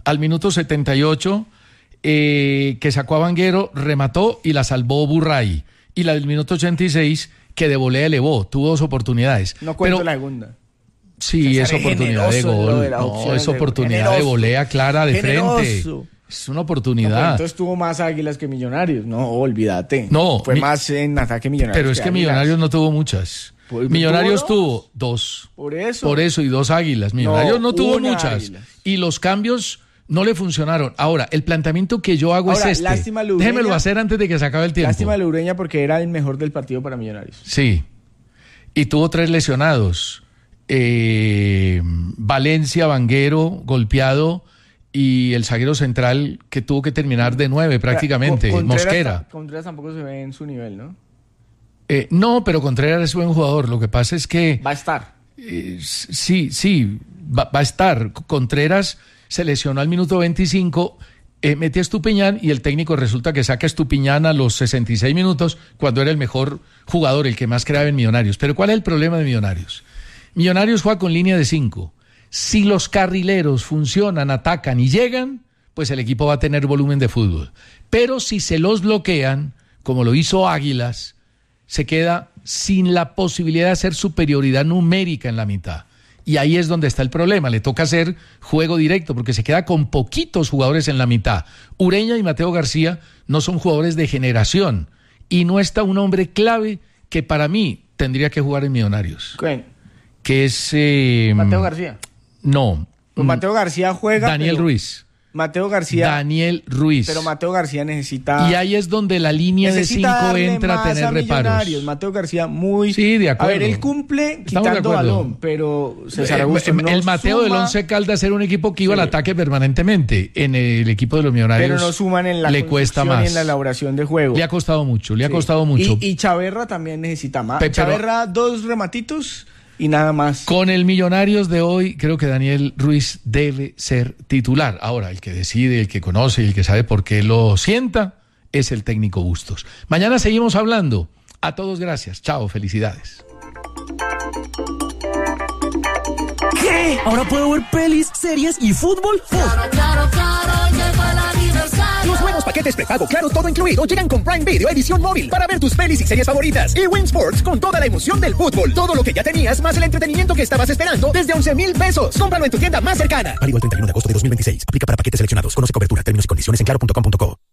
Al minuto 78, que sacó a Vanguero, remató y la salvó Burray. Y la del minuto 86, que de volea elevó, tuvo 2 oportunidades. No cuento la segunda. Sí, es oportunidad de gol. No, es oportunidad de volea clara de frente. Es una oportunidad. No, entonces tuvo más Águilas que Millonarios. No, olvídate. No. Fue más en ataque Millonarios. Pero es que Millonarios no tuvo muchas. Pues, Millonarios tuvo 2. Por eso. Y 2 Águilas. Millonarios no tuvo muchas. Águilas. Y los cambios no le funcionaron. Ahora, el planteamiento que yo hago es este. Déjemelo hacer antes de que se acabe el tiempo. Lástima la Ureña porque era el mejor del partido para Millonarios. Sí. Y tuvo 3 lesionados. Valencia, Vanguero, golpeado, y el zaguero central que tuvo que terminar de 9 prácticamente, Mosquera. Contreras tampoco se ve en su nivel, ¿no? No, pero Contreras es buen jugador. Lo que pasa es que... Va a estar. Sí, va a estar. Contreras se lesionó al minuto 25, mete a Estupiñán y el técnico resulta que saca a Estupiñán a los 66 minutos cuando era el mejor jugador, el que más creaba en Millonarios. Pero ¿cuál es el problema de Millonarios? Millonarios juega con línea de 5. Si los carrileros funcionan, atacan y llegan, pues el equipo va a tener volumen de fútbol. Pero si se los bloquean, como lo hizo Águilas, se queda sin la posibilidad de hacer superioridad numérica en la mitad. Y ahí es donde está el problema. Le toca hacer juego directo porque se queda con poquitos jugadores en la mitad. Ureña y Mateo García no son jugadores de generación. Y no está un hombre clave que para mí tendría que jugar en Millonarios. ¿Quién? Que es... Mateo García. No. Pues Mateo García juega. Daniel Ruiz. Daniel Ruiz. Pero Mateo García necesita... Y ahí es donde la línea de 5 entra a tener reparos. Mateo García muy... Sí, de acuerdo. A ver, él cumple quitando balón, pero César Augusto no el Mateo suma, del Once Caldas era un equipo que iba al ataque permanentemente. En el equipo de los Millonarios pero no suman en la le cuesta más. Y en la elaboración de juego. Le ha costado mucho. Y Chaverra también necesita más. Chaverra 2 rematitos... y nada más. Con el Millonarios de hoy, creo que Daniel Ruiz debe ser titular. Ahora, el que decide, el que conoce y el que sabe por qué lo sienta es el técnico Bustos. Mañana seguimos hablando. A todos gracias. Chao, felicidades. ¿Qué? ¿Ahora puedo ver pelis, series y fútbol? Claro, llegó el aniversario. Los nuevos paquetes prepago Claro Todo Incluido llegan con Prime Video edición móvil para ver tus pelis y series favoritas. Y Win Sports con toda la emoción del fútbol. Todo lo que ya tenías más el entretenimiento que estabas esperando desde 11,000 pesos. Cómpralo en tu tienda más cercana. Válido el 31 de agosto de 2026. Aplica para paquetes seleccionados. Conoce cobertura, términos y condiciones en claro.com.co.